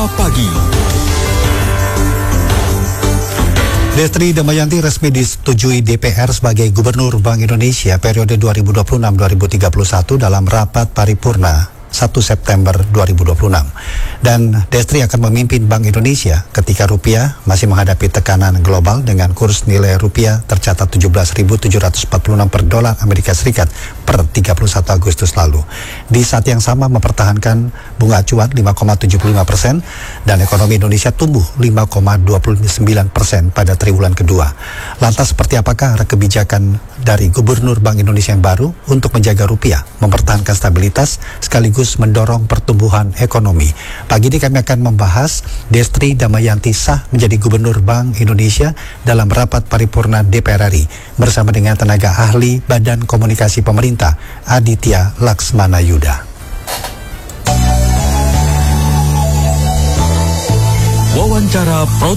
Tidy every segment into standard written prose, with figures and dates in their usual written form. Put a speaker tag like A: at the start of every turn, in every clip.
A: Wawancara Pagi.
B: Destri Damayanti resmi disetujui DPR sebagai Gubernur Bank Indonesia periode 2026-2031 dalam rapat paripurna 1 September 2026. Dan Destri akan memimpin Bank Indonesia ketika rupiah masih menghadapi tekanan global dengan kurs nilai rupiah tercatat 17.746 per dolar Amerika Serikat per 31 Agustus lalu. Di saat yang sama mempertahankan bunga acuan 5,75% dan ekonomi Indonesia tumbuh 5,29% pada triwulan kedua. Lantas seperti apakah arah kebijakan dari Gubernur Bank Indonesia yang baru untuk menjaga rupiah, mempertahankan stabilitas sekaligus mendorong pertumbuhan ekonomi? Pagi ini kami akan membahas Destri Damayanti sah menjadi Gubernur Bank Indonesia dalam rapat paripurna DPR RI bersama dengan tenaga ahli Badan Komunikasi Pemerintah Aditya Laksmana Yuda.
A: Wawancara Pro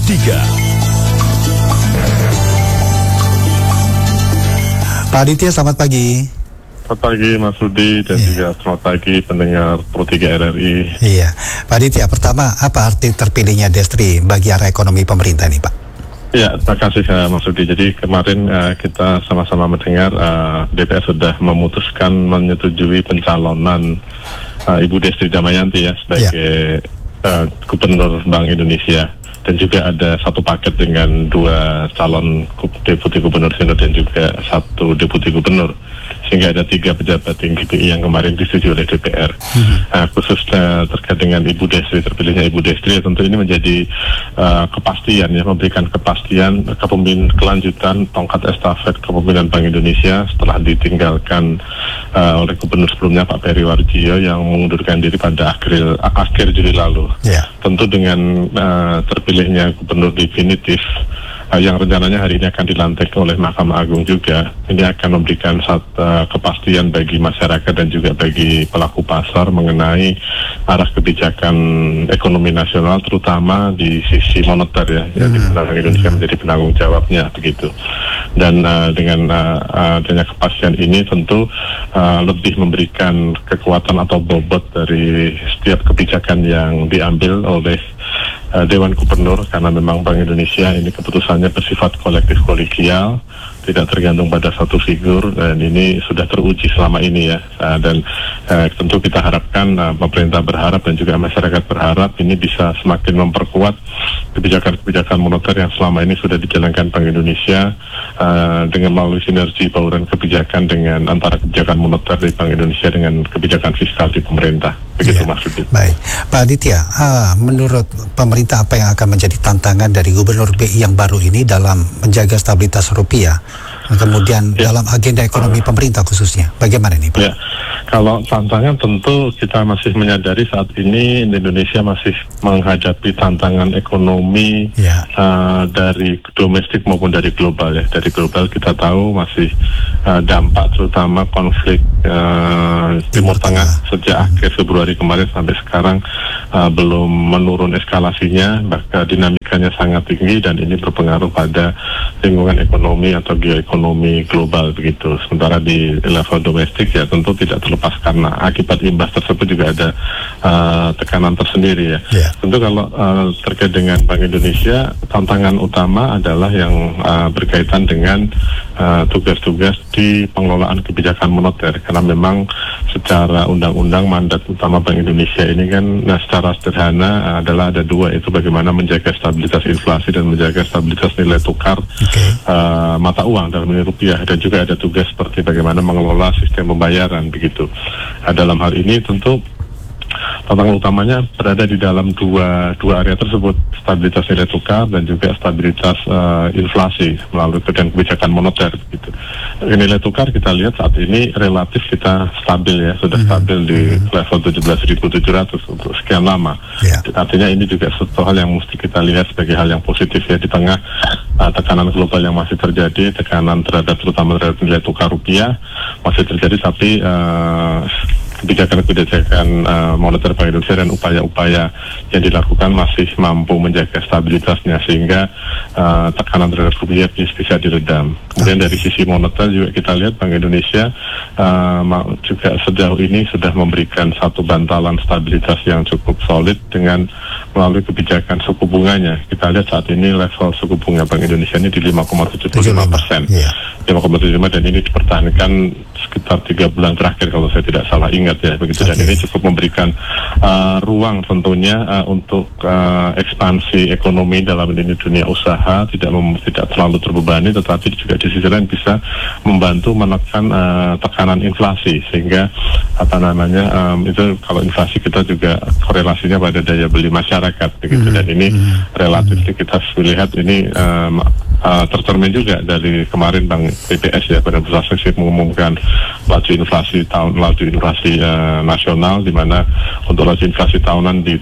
A: 3.
B: Pak Aditya, selamat pagi.
C: Selamat pagi Mas Rudi dan juga selamat pagi pendengar Pro 3 RRI.
B: Iya, Pak Aditya, pertama apa arti terpilihnya Destri bagi arah ekonomi pemerintah ini, Pak?
C: Ya, terima kasih Mas Rudi. Jadi kemarin kita sama-sama mendengar DPR sudah memutuskan menyetujui pencalonan Ibu Destri Damayanti ya sebagai Gubernur Bank Indonesia. Dan juga ada satu paket dengan 2 calon deputi gubernur senior dan juga 1 deputi gubernur, sehingga ada 3 pejabat tinggi BI yang kemarin disetujui oleh DPR. Khususnya terkait dengan Ibu Destri, terpilihnya Ibu Destri, tentu ini menjadi kepastian ya, memberikan kepastian kelanjutan tongkat estafet kepemimpinan Bank Indonesia setelah ditinggalkan oleh gubernur sebelumnya Pak Peri Warjio yang mengundurkan diri pada akhir Juli lalu. Tentu dengan terpilihnya gubernur definitif yang rencananya hari ini akan dilantik oleh Mahkamah Agung juga, ini akan memberikan kepastian bagi masyarakat dan juga bagi pelaku pasar mengenai arah kebijakan ekonomi nasional, terutama di sisi moneter ya, jadi Bank Indonesia menjadi penanggung jawabnya begitu. Dan dengan adanya kepastian ini tentu lebih memberikan kekuatan atau bobot dari setiap kebijakan yang diambil oleh Dewan Gubernur, karena memang Bank Indonesia ini keputusannya bersifat kolektif kolegial, tidak tergantung pada satu figur, dan ini sudah teruji selama ini ya. Dan tentu kita harapkan, pemerintah berharap dan juga masyarakat berharap ini bisa semakin memperkuat kebijakan-kebijakan moneter yang selama ini sudah dijalankan Bank Indonesia dengan melalui sinergi bauran kebijakan dengan antara kebijakan moneter di Bank Indonesia dengan kebijakan fiskal di pemerintah. Begitu maksudnya.
B: Baik, Pak Aditya, menurut pemerintah apa yang akan menjadi tantangan dari Gubernur BI yang baru ini dalam menjaga stabilitas rupiah, kemudian dalam agenda ekonomi pemerintah khususnya, bagaimana ini, Pak?
C: Ya, kalau tantangan tentu kita masih menyadari saat ini Indonesia masih menghadapi tantangan ekonomi dari domestik maupun dari global ya. Dari global kita tahu masih dampak terutama konflik Timur Tengah sejak akhir Februari kemarin sampai sekarang belum menurun eskalasinya, bahkan dinamikanya sangat tinggi dan ini berpengaruh pada lingkungan ekonomi atau geoekonomi global begitu. Sementara di level domestik ya tentu tidak terlepas karena akibat imbas tersebut juga ada tekanan tersendiri ya. Tentu kalau terkait dengan Bank Indonesia, tantangan utama adalah yang berkaitan dengan tugas-tugas di pengelolaan kebijakan moneter, karena memang secara undang-undang mandat utama Bank Indonesia ini kan secara sederhana adalah ada 2, itu bagaimana menjaga stabilitas inflasi dan menjaga stabilitas nilai tukar mata uang dalam nilai rupiah, dan juga ada tugas seperti bagaimana mengelola sistem pembayaran begitu. Dalam hal ini tentu tantangan utamanya berada di dalam dua area tersebut, stabilitas nilai tukar dan juga stabilitas inflasi melalui kebijakan moneter gitu. Nilai tukar kita lihat saat ini relatif kita stabil ya, sudah stabil di level 17.700 untuk sekian lama. Artinya ini juga suatu hal yang mesti kita lihat sebagai hal yang positif ya, di tengah tekanan global yang masih terjadi, tekanan terutama terhadap nilai tukar rupiah masih terjadi, tapi kebijakan-kebijakan moneter Bank Indonesia dan upaya-upaya yang dilakukan masih mampu menjaga stabilitasnya sehingga tekanan terhadap rupiah bisa diredam. Kemudian dari sisi moneter juga kita lihat Bank Indonesia juga sejauh ini sudah memberikan satu bantalan stabilitas yang cukup solid dengan melalui kebijakan suku bunganya. Kita lihat saat ini level suku bunga Bank Indonesia ini di 5,75%. 5,75 dan ini dipertahankan sekitar 3 bulan terakhir kalau saya tidak salah ingat ya begitu. Dan ini cukup memberikan ruang tentunya untuk ekspansi ekonomi dalam dunia usaha, tidak terlalu terbebani, tetapi juga di sisi lain bisa membantu menekan tekanan inflasi, sehingga itu kalau inflasi kita juga korelasinya pada daya beli masyarakat begitu. Dan ini relatif kita lihat ini tercermin juga dari kemarin Bank BPS ya, pada pusat sesi mengumumkan laju inflasi nasional, di mana untuk laju inflasi tahunan di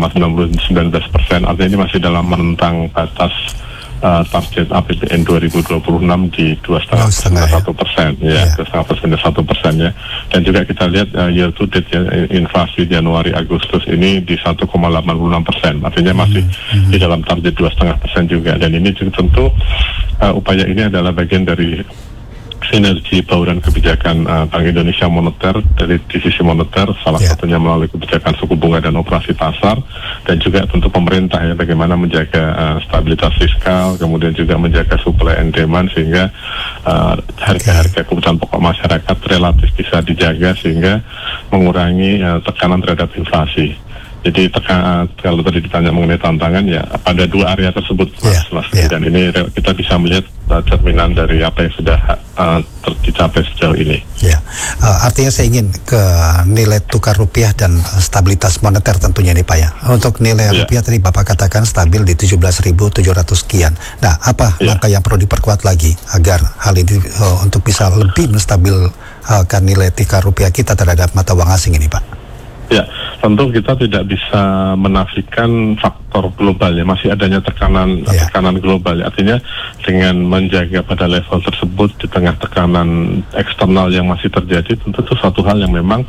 C: 3,19%, artinya ini masih dalam menentang batas target APBN 2026 di 2,5% ya, 2,5% ya. Dan juga kita lihat year to date ya, inflasi Januari Agustus ini di 1,86%, artinya masih di dalam target 2,5% juga. Dan ini juga tentu upaya ini adalah bagian dari sinergi bauran kebijakan Bank Indonesia moneter dari di sisi moneter, salah satunya melalui kebijakan suku bunga dan operasi pasar, dan juga tentu pemerintah ya, bagaimana menjaga stabilitas fiskal, kemudian juga menjaga supply and demand, sehingga harga-harga kebutuhan pokok masyarakat relatif bisa dijaga sehingga mengurangi tekanan terhadap inflasi. Jadi kalau tadi ditanya mengenai tantangan ya, pada dua area tersebut Mas. Dan ini kita bisa melihat cerminan dari apa yang sudah tercapai sejauh ini.
B: Artinya saya ingin ke nilai tukar rupiah dan stabilitas moneter tentunya nih Pak ya. Untuk nilai rupiah tadi Bapak katakan stabil di 17.700 sekian. Nah, apa langkah yang perlu diperkuat lagi agar hal ini untuk bisa lebih menstabilkan nilai tukar rupiah kita terhadap mata uang asing ini Pak?
C: Ya, tentu kita tidak bisa menafikan faktor global ya, masih adanya tekanan global ya. Artinya dengan menjaga pada level tersebut di tengah tekanan eksternal yang masih terjadi, tentu itu suatu hal yang memang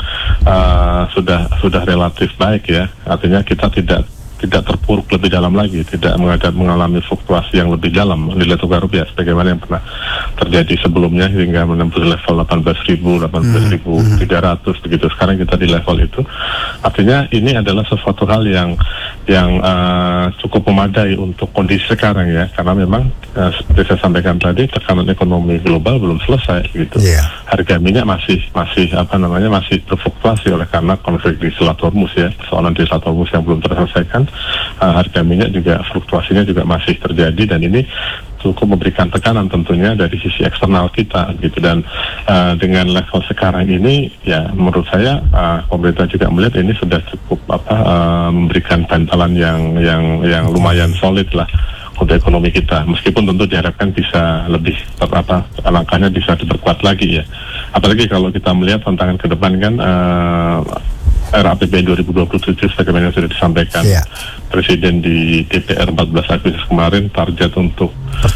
C: sudah relatif baik ya. Artinya kita tidak terpuruk lebih dalam lagi, tidak mengalami fluktuasi yang lebih dalam nilai tukar rupiah sebagaimana yang pernah terjadi sebelumnya hingga menembus level 18.000, 18.300 begitu. Sekarang kita di level itu, artinya ini adalah sesuatu hal yang cukup memadai untuk kondisi sekarang ya, karena memang seperti saya sampaikan tadi, tekanan ekonomi global belum selesai gitu. Harga minyak masih berfluktuasi oleh karena konflik di Selat Hormuz ya, persoalan di Selat Hormuz yang belum terselesaikan. Harga minyak juga fluktuasinya juga masih terjadi, dan ini cukup memberikan tekanan tentunya dari sisi eksternal kita gitu. Dan dengan level sekarang ini ya, menurut saya pemerintah juga melihat ini sudah cukup memberikan bantalan yang lumayan solid lah untuk ekonomi kita, meskipun tentu diharapkan bisa lebih langkahnya bisa diperkuat lagi ya. Apalagi kalau kita melihat tantangan ke depan kan, RAPBN 2027 sebagaimana sudah disampaikan Presiden di DPR 14 Agustus kemarin, target untuk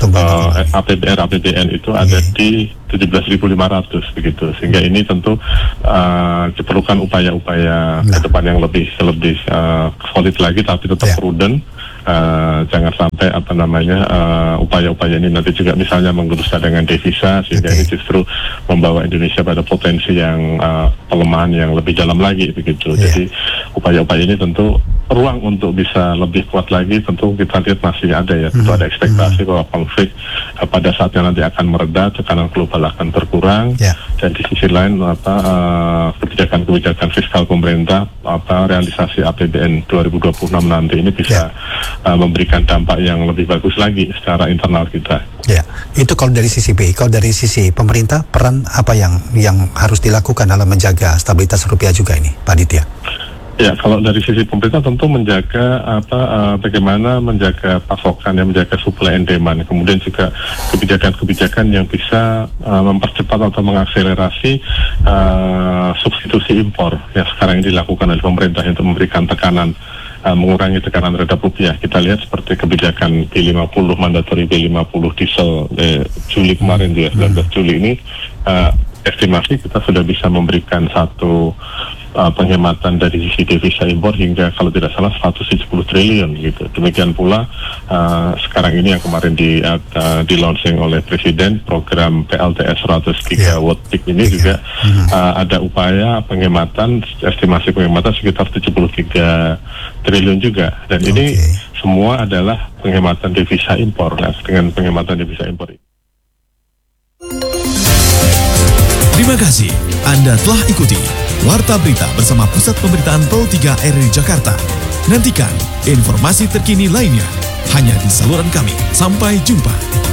C: APBN itu ada di 17.500 begitu, sehingga ini tentu diperlukan upaya-upaya ke depan yang lebih solid lagi, tapi tetap prudent. Jangan sampai upaya-upaya ini nanti juga misalnya menggerus cadangan devisa, sehingga ini justru membawa Indonesia pada potensi yang pelemahan yang lebih dalam lagi begitu. Jadi upaya-upaya ini tentu ruang untuk bisa lebih kuat lagi tentu kita lihat masih ada ya. Tentu ada ekspektasi bahwa konflik pada saatnya nanti akan mereda, tekanan global akan berkurang, dan di sisi lain kebijakan fiskal pemerintah, realisasi APBN 2026 nanti ini bisa memberikan dampak yang lebih bagus lagi secara internal kita.
B: Ya, itu kalau dari sisi BI. Kalau dari sisi pemerintah, peran apa yang harus dilakukan dalam menjaga stabilitas rupiah juga ini, Pak Ditya?
C: Ya, kalau dari sisi pemerintah tentu menjaga bagaimana menjaga pasokan, menjaga supply and demand, kemudian juga kebijakan-kebijakan yang bisa mempercepat atau mengakselerasi substitusi impor yang sekarang ini dilakukan oleh pemerintah untuk memberikan tekanan, mengurangi tekanan terhadap rupiah. Kita lihat seperti kebijakan B50, mandatory B50 diesel Juli kemarin ya, 19 Juli ini, estimasi kita sudah bisa memberikan satu penghematan dari sisi devisa impor hingga kalau tidak salah 170 triliun gitu. Demikian pula sekarang ini yang kemarin di launching oleh Presiden program PLTS 100 gigawatt peak ini juga ada upaya penghematan, estimasi penghematan sekitar 73 triliun juga, dan ini semua adalah penghematan devisa impor. Nah, dengan penghematan devisa impor ini.
A: Terima kasih Anda telah ikuti Warta Berita bersama Pusat Pemberitaan Pro 3 RRI Jakarta. Nantikan informasi terkini lainnya hanya di saluran kami. Sampai jumpa.